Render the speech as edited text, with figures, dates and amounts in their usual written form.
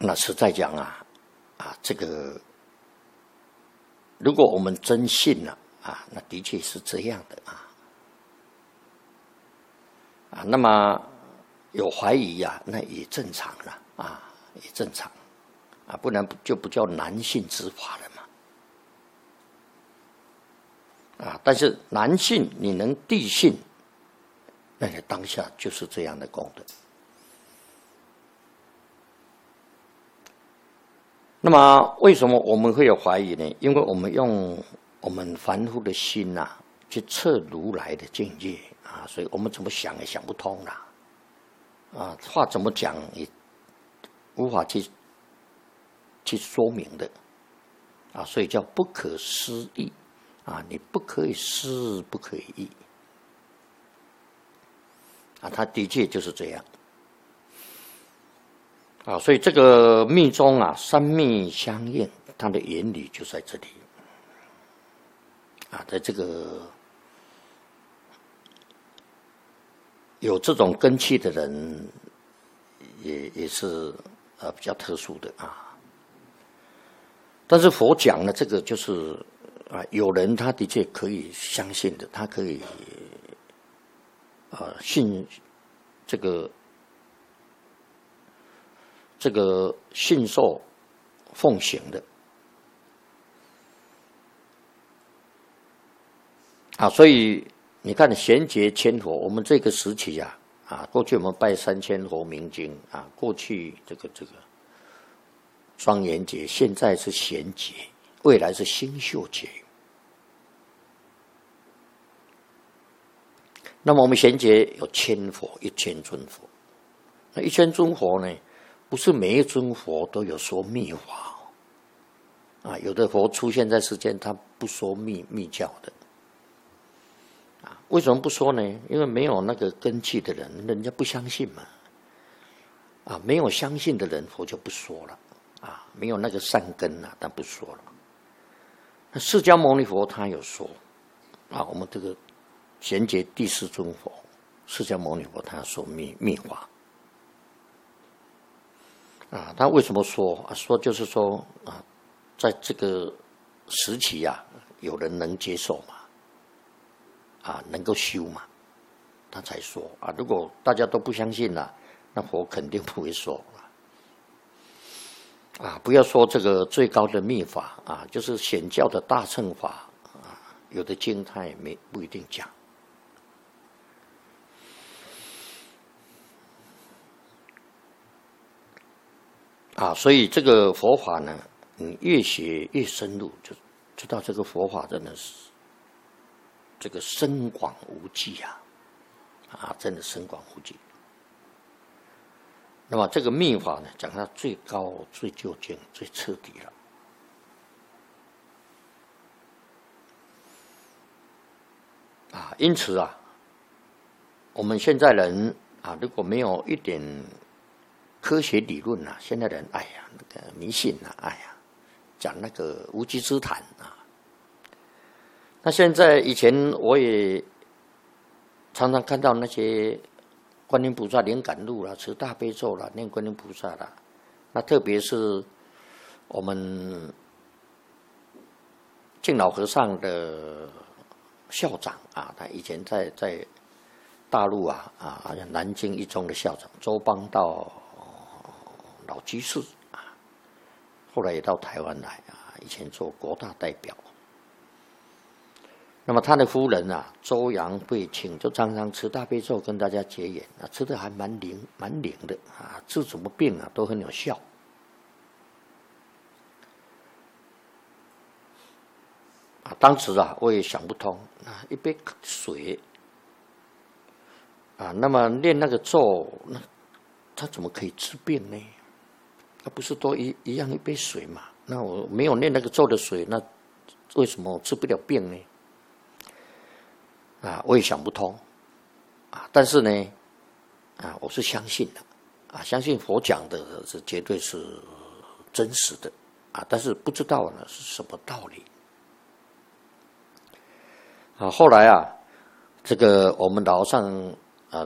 那实在讲这个如果我们真信了那的确是这样的那么有怀疑那也正常了也正常不然就不叫难信之法了嘛但是难信你能谛信，那你当下就是这样的功德。那么为什么我们会有怀疑呢？因为我们用我们凡夫的心去测如来的境界所以我们怎么想也想不通话怎么讲也无法去说明的所以叫不可思议你不可以思，不可以议它的确就是这样所以这个密宗三密相应，它的原理就在这里在这个有这种根器的人也是比较特殊的但是佛讲的这个就是有人他的确可以相信的，他可以信这个信受奉行的所以你看贤劫千佛，我们这个时期过去我们拜3000佛明经过去这个庄严劫，现在是贤劫，未来是星宿劫。那么我们贤劫有1000佛，1000尊佛。那1000尊佛呢，不是每一尊佛都有说密法有的佛出现在世间，他不说密教的为什么不说呢？因为没有那个根器的人，人家不相信嘛没有相信的人，佛就不说了没有那个善根他不说了。那释迦牟尼佛他有说我们这个贤劫第4尊佛释迦牟尼佛他说密法他为什么说说就是说在这个时期有人能接受嘛能够修嘛，他才说如果大家都不相信那佛肯定不会说不要说这个最高的密法就是显教的大乘法有的经他也不一定讲所以这个佛法呢，你越学越深入，就知道这个佛法真的是这个深广无际真的深广无际。那么这个密法呢，讲到最高、最究竟、最彻底了因此我们现在人如果没有一点科学理论现在人那个迷信讲那个无稽之谈那现在以前我也常常看到那些观音菩萨灵感录持大悲咒念观音菩萨那特别是我们敬老和尚的校长他以前在大陆好像南京一中的校长周邦道老居士后来也到台湾来以前做国大代表。那么他的夫人周杨慧卿就常常持大悲咒跟大家结缘吃的还蛮灵的治什么病都很有效。当时我也想不通一杯水那么念那个咒，那他怎么可以治病呢？他不是都一样一杯水嘛？那我没有念那个咒的水，那为什么治不了病呢？我也想不通但是呢我是相信的相信佛讲的是绝对是真实的但是不知道呢是什么道理后来这个我们老和尚